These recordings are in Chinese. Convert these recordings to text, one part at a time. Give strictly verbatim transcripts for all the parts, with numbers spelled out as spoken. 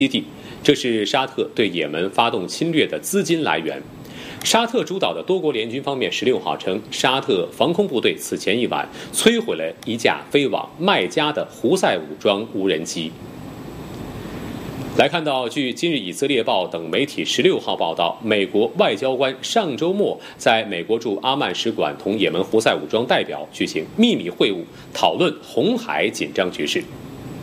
基地，这是沙特对也门发动侵略的资金来源。沙特主导的多国联军方面十六号称，沙特防空部队此前一晚摧毁了一架飞往麦加的胡塞武装无人机。来看到，据今日以色列报等媒体十六号报道，美国外交官上周末在美国驻阿曼使馆同也门胡塞武装代表举行秘密会晤，讨论红海紧张局势。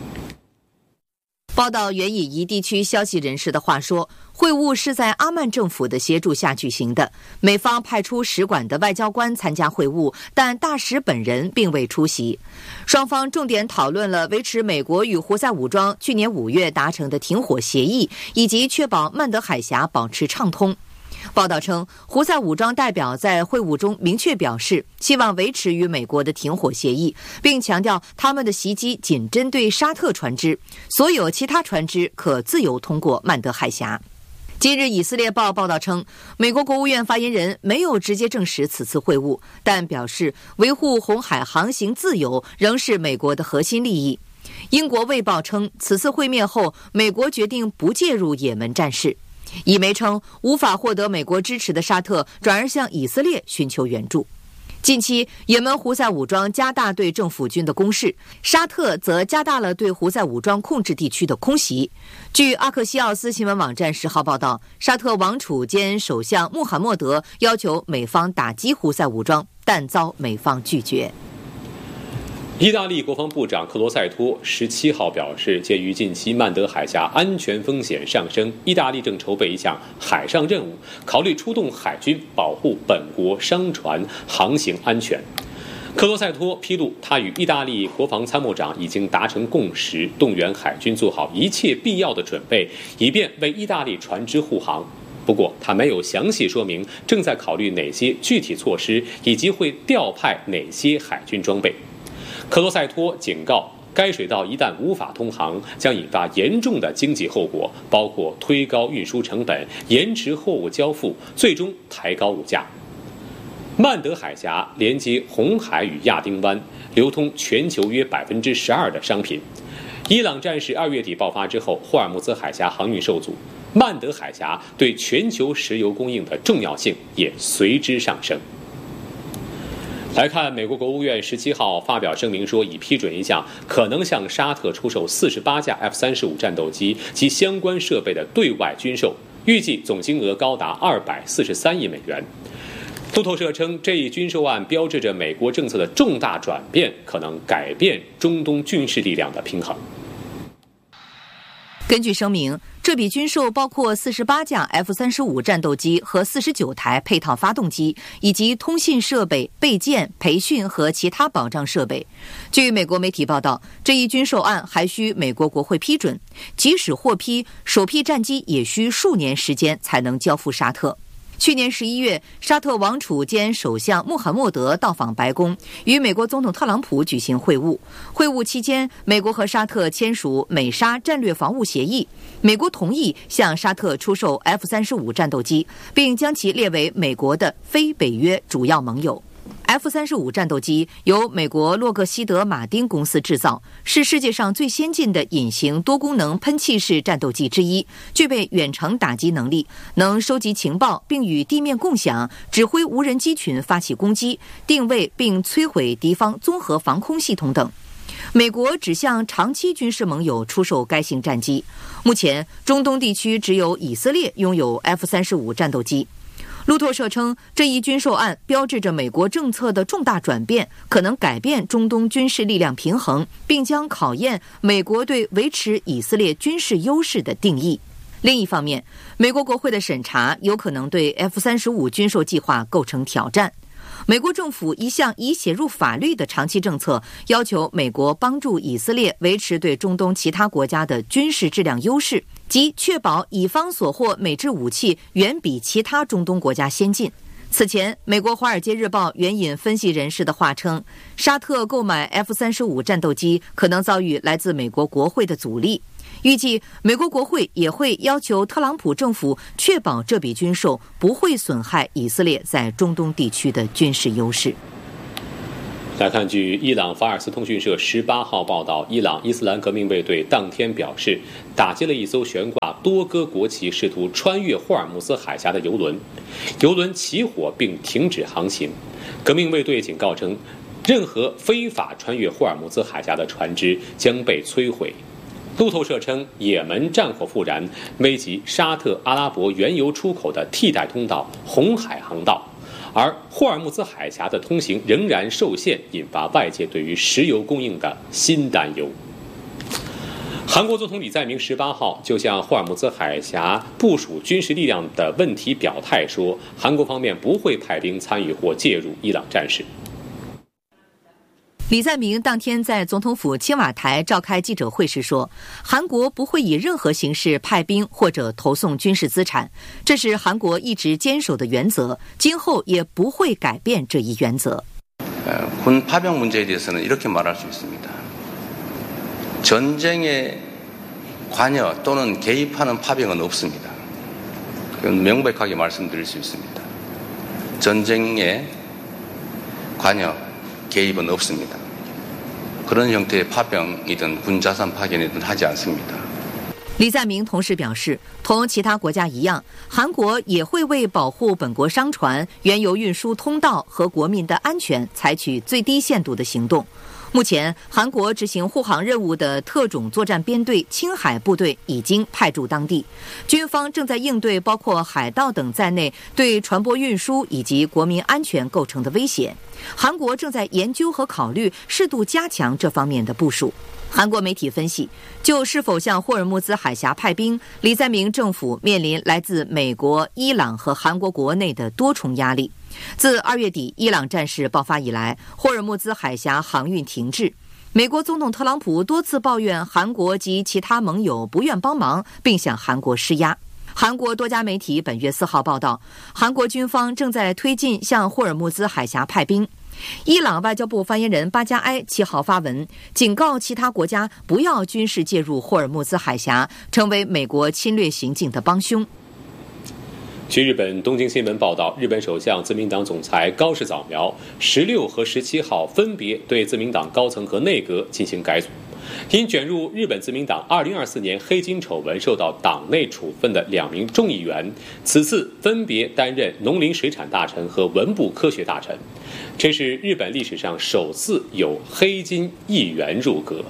报道援引一地区消息人士的话说，会晤是在阿曼政府的协助下举行的，美方派出使馆的外交官参加会晤，但大使本人并未出席。双方重点讨论了维持美国与胡塞武装去年五月达成的停火协议，以及确保曼德海峡保持畅通。报道称，胡塞武装代表在会晤中明确表示，希望维持与美国的停火协议，并强调他们的袭击仅针对沙特船只，所有其他船只可自由通过曼德海峡。今日以色列报报道称，美国国务院发言人没有直接证实此次会晤，但表示维护红海航行自由仍是美国的核心利益。英国卫报称，此次会面后，美国决定不介入也门战事。以媒称，无法获得美国支持的沙特转而向以色列寻求援助。近期，也门胡塞武装加大对政府军的攻势，沙特则加大了对胡塞武装控制地区的空袭。据阿克西奥斯新闻网站十号报道，沙特王储兼首相穆罕默德要求美方打击胡塞武装，但遭美方拒绝。 意大利国防部长克罗塞托十七号表示，鉴于近期曼德海峡安全风险上升，意大利正筹备一项海上任务，考虑出动海军保护本国商船航行安全。克罗塞托披露，他与意大利国防参谋长已经达成共识，动员海军做好一切必要的准备，以便为意大利船只护航。不过，他没有详细说明正在考虑哪些具体措施，以及会调派哪些海军装备。克罗塞托警告，该水道一旦无法通航，将引发严重的经济后果，包括推高运输成本、延迟货物交付，最终抬高物价。曼德海峡连接红海与亚丁湾，流通全球约百分之十二的商品。伊朗战事二月底爆发之后，霍尔木兹海峡航运受阻，曼德海峡对全球石油供应的重要性也随之上升。来看，美国国务院十七号发表声明说，已批准一项可能向沙特出售四十八架 F 三十五 战斗机及相关设备的对外军售，预计总金额高达二百四十三亿美元。路透社称，这一军售案标志着美国政策的重大转变，可能改变中东军事力量的平衡。 根据声明，这笔军售包括四十八架 F 三十五 战斗机和四十九台配套发动机，以及通信设备、备件、培训和其他保障设备。据美国媒体报道，这一军售案还需美国国会批准，即使获批，首批战机也需数年时间才能交付沙特。去年十一月，沙特王储兼首相穆罕默德到访白宫，与美国总统特朗普举行会晤。会晤期间，美国和沙特签署美沙战略防务协议，美国同意向沙特出售 F 三十五 战斗机，并将其列为美国的非北约主要盟友。F 三十五 战斗机由美国洛克希德马丁公司制造，是世界上最先进的隐形多功能喷气式战斗机之一，具备远程打击能力，能收集情报并与地面共享，指挥无人机群发起攻击，定位并摧毁敌方综合防空系统等。美国只向长期军事盟友出售该型战机。目前，中东地区只有以色列拥有 F 三十五 战斗机。路透社称，这一军售案标志着美国政策的重大转变，可能改变中东军事力量平衡，并将考验美国对维持以色列军事优势的定义。另一方面，美国国会的审查有可能对 F 三十五 军售计划构成挑战。美国政府一向已写入法律的长期政策，要求美国帮助以色列维持对中东其他国家的军事质量优势，即确保以方所获美制武器远比其他中东国家先进。此前，美国《华尔街日报》援引分析人士的话称，沙特购买 F 三十五 战斗机可能遭遇来自美国国会的阻力。预计美国国会也会要求特朗普政府确保这笔军售不会损害以色列在中东地区的军事优势。 来看，据伊朗法尔斯通讯社十八号报道，伊朗伊斯兰革命卫队当天表示，打击了一艘悬挂多哥国旗、试图穿越霍尔木兹海峡的油轮，油轮起火并停止航行。革命卫队警告称，任何非法穿越霍尔木兹海峡的船只将被摧毁。路透社称，也门战火复燃，危及沙特阿拉伯原油出口的替代通道红海航道。而霍尔木兹海峡的通行仍然受限，引发外界对于石油供应的新担忧。韩国总统李在明十八号就向霍尔木兹海峡部署军事力量的问题表态说，韩国方面不会派兵参与或介入伊朗战事。 李在明当天在总统府青瓦台召开记者会时说，韩国不会以任何形式派兵或者投送军事资产，这是韩国一直坚守的原则，今后也不会改变这一原则。 군 파병 문제에 대해서는 이렇게 말할 수 있습니다. 전쟁에 관여 또는 개입하는 파병은 없습니다. 그건 명백하게 말씀드릴 수 있습니다. 전쟁에 관여 개입은 없습니다. 그런 형태의 파병이든 군자산 파견이든 하지 않습니다. 李在明同时表示，同其他国家一样，韩国也会为保护本国商船、原油运输通道和国民的安全采取最低限度的行动。目前，韩国执行护航任务的特种作战编队青海部队已经派驻当地，军方正在应对包括海盗等在内对船舶运输以及国民安全构成的威胁。韩国正在研究和考虑适度加强这方面的部署。韩国媒体分析，就是否向霍尔木兹海峡派兵，李在明政府面临来自美国、伊朗和韩国国内的多重压力。自二月底伊朗战事爆发以来，霍尔木兹海峡航运停滞。美国总统特朗普多次抱怨韩国及其他盟友不愿帮忙，并向韩国施压。韩国多家媒体本月四号报道，韩国军方正在推进向霍尔木兹海峡派兵。伊朗外交部发言人巴加埃七号发文，警告其他国家不要军事介入霍尔木兹海峡，成为美国侵略行径的帮凶。 据日本东京新闻报道，日本首相自民党总裁高市早苗十六和十七号分别对自民党高层和内阁进行改组。因卷入日本自民党二零二四年黑金丑闻受到党内处分的两名众议员，此次分别担任农林水产大臣和文部科学大臣，这是日本历史上首次有黑金议员入阁。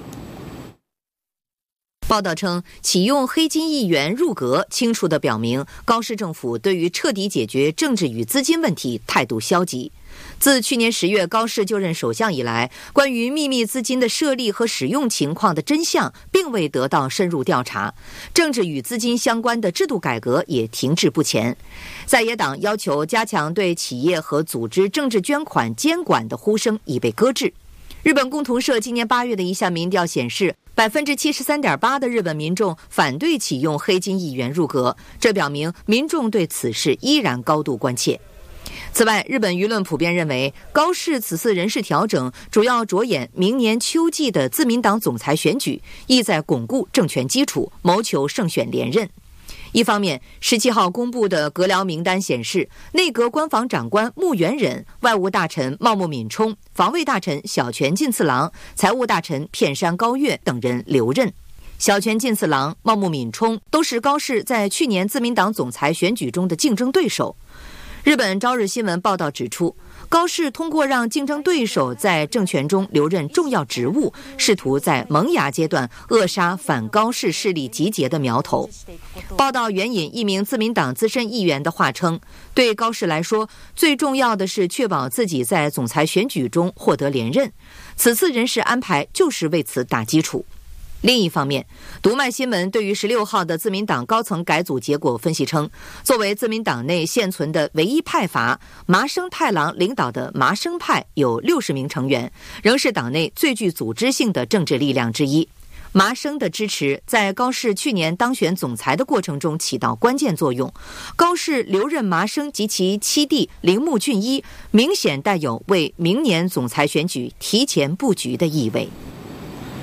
报道称，启用黑金议员入阁，清楚地表明高市政府对于彻底解决政治与资金问题态度消极。自去年十月高市就任首相以来，关于秘密资金的设立和使用情况的真相并未得到深入调查，政治与资金相关的制度改革也停滞不前。在野党要求加强对企业和组织政治捐款监管的呼声已被搁置。日本共同社今年八月的一项民调显示，百分之七十三点八的日本民众反对启用黑金议员入阁，这表明民众对此事依然高度关切。此外，日本舆论普遍认为，高市此次人事调整主要着眼明年秋季的自民党总裁选举，意在巩固政权基础，谋求胜选连任。一方面，十七号公布的阁僚名单显示，内阁官房长官木原忍、外务大臣茂木敏充、防卫大臣小泉进次郎、财务大臣片山高月等人留任。小泉进次郎、茂木敏充都是高市在去年自民党总裁选举中的竞争对手。日本朝日新闻报道指出，高市通过让竞争对手在政权中留任重要职务，试图在萌芽阶段扼杀反高市势力集结的苗头。报道援引一名自民党资深议员的话称，对高市来说，最重要的是确保自己在总裁选举中获得连任，此次人事安排就是为此打基础。另一方面，读卖新闻对于十六号的自民党高层改组结果分析称，作为自民党内现存的唯一派阀，麻生太郎领导的麻生派有六十名成员，仍是党内最具组织性的政治力量之一。麻生的支持在高市去年当选总裁的过程中起到关键作用。高市留任麻生及其七弟铃木俊一，明显带有为明年总裁选举提前布局的意味。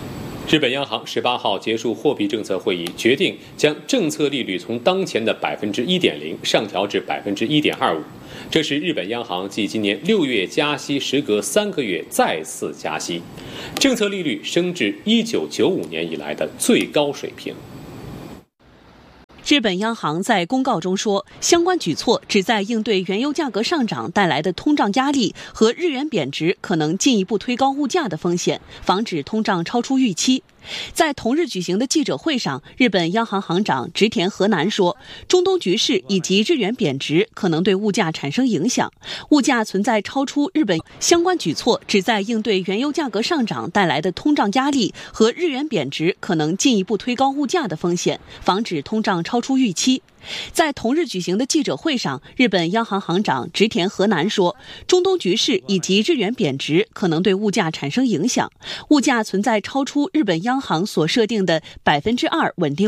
日本央行十八号结束货币政策会议，决定将政策利率从当前的百分之一点零上调至百分之一点二五。这是日本央行继今年六月加息，时隔三个月再次加息，政策利率升至一九九五年以来的最高水平。 日本央行在公告中说，相关举措旨在应对原油价格上涨带来的通胀压力和日元贬值可能进一步推高物价的风险，防止通胀超出预期。在同日举行的记者会上，日本央行行长植田和男说，中东局势以及日元贬值可能对物价产生影响，物价存在超出日本相关举措旨在应对原油价格上涨带来的通胀压力和日元贬值可能进一步推高物价的风险，防止通胀超出预期。在同日举行的记者会上，日本央行行长植田和男说，中东局势以及日元贬值可能对物价产生影响，物价存在超出日本央行所设定的百分之二稳定